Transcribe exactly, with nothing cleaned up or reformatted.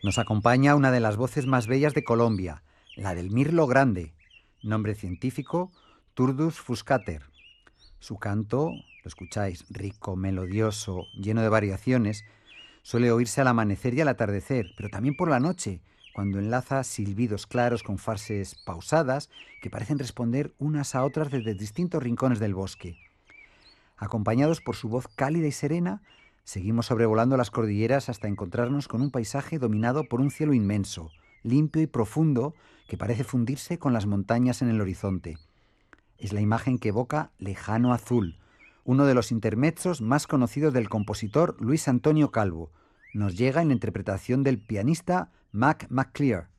Nos acompaña una de las voces más bellas de Colombia, la del mirlo grande, nombre científico Turdus fuscater. Su canto, lo escucháis, rico, melodioso, lleno de variaciones, suele oírse al amanecer y al atardecer, pero también por la noche, cuando enlaza silbidos claros con frases pausadas que parecen responder unas a otras desde distintos rincones del bosque. Acompañados por su voz cálida y serena, seguimos sobrevolando las cordilleras hasta encontrarnos con un paisaje dominado por un cielo inmenso, limpio y profundo, que parece fundirse con las montañas en el horizonte. Es la imagen que evoca Lejano Azul, uno de los intermezzos más conocidos del compositor Luis Antonio Calvo. Nos llega en la interpretación del pianista Mac McClear.